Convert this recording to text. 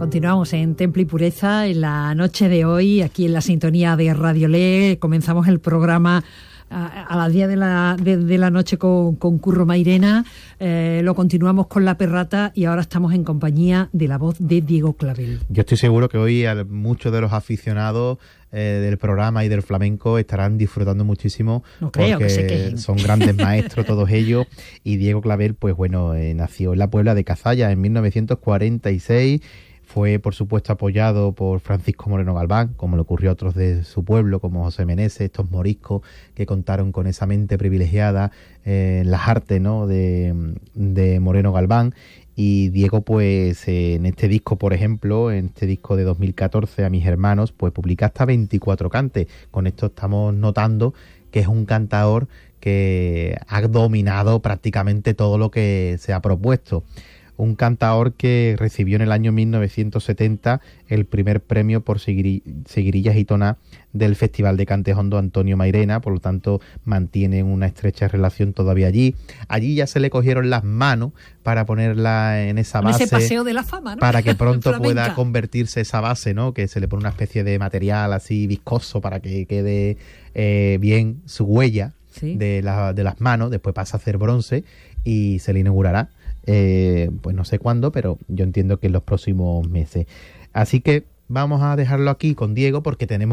Continuamos en Temple y Pureza en la noche de hoy, aquí en la sintonía de Radio Le. Comenzamos el programa a las 10 de la noche con Curro Mairena, lo continuamos con La Perrata y ahora estamos en compañía de la voz de Diego Clavel. Yo estoy seguro que hoy muchos de los aficionados del programa y del flamenco estarán disfrutando muchísimo, no creo porque que se quejen. Son grandes maestros todos ellos. Y Diego Clavel, pues bueno, nació en la Puebla de Cazalla en 1946. Fue, por supuesto, apoyado por Francisco Moreno Galván, como le ocurrió a otros de su pueblo, como José Meneses, estos moriscos que contaron con esa mente privilegiada en las artes, ¿no?, de Moreno Galván. Y Diego, pues en este disco, por ejemplo, en este disco de 2014, A mis hermanos, pues publica hasta 24 cantes. Con esto estamos notando que es un cantador que ha dominado prácticamente todo lo que se ha propuesto. Un cantador que recibió en el año 1970 el primer premio por seguirilla gitana del Festival de Cantes Hondo Antonio Mairena, por lo tanto mantienen una estrecha relación todavía allí. Allí ya se le cogieron las manos para ponerla en esa base. Ese paseo de la fama, ¿no? Para que pronto pueda convertirse esa base, ¿no? Que se le pone una especie de material así viscoso para que quede bien su huella, ¿sí?, de las manos. Después pasa a hacer bronce y se le inaugurará. Pues no sé cuándo, pero yo entiendo que en los próximos meses. Así que vamos a dejarlo aquí con Diego porque tenemos